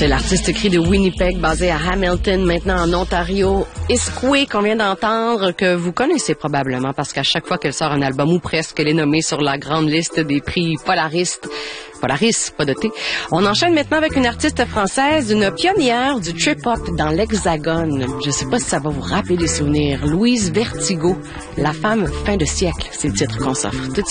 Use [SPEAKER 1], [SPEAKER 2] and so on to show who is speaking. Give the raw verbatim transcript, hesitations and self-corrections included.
[SPEAKER 1] C'est l'artiste cri de Winnipeg, basé à Hamilton, maintenant en Ontario. Iskwé, qu'on vient d'entendre, que vous connaissez probablement, parce qu'à chaque fois qu'elle sort un album, ou presque, elle est nommée sur la grande liste des prix Polaristes. Polaris, pas de thé. On enchaîne maintenant avec une artiste française, une pionnière du trip-hop dans l'Hexagone. Je sais pas si ça va vous rappeler des souvenirs. Louise Vertigo, la femme fin de siècle, c'est le titre qu'on s'offre tout de suite.